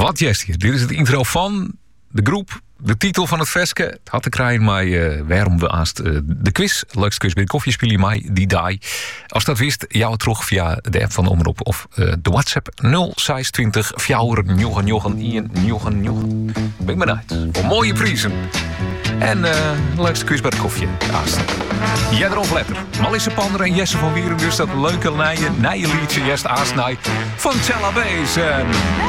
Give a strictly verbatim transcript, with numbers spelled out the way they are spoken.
Wat jest hier? Dit is het intro van de groep. De titel van het veske. Het had te krijgen, maar uh, waarom we aast uh, de quiz. Leukste quiz bij de koffie speel je mij die die. Als dat wist, jou terug via de app van de Omroep of uh, de WhatsApp nul zes twintig vier negen negen een negen negen. Ben ik benieuwd. Voor mooie prijzen. En uh, de leukste quiz bij de koffie. Aast. Jij erop letter. Malisse Pander en Jesse van Wieren. Dus dat leuke nije, nije liedje. Jest aast van Tella Bees. En...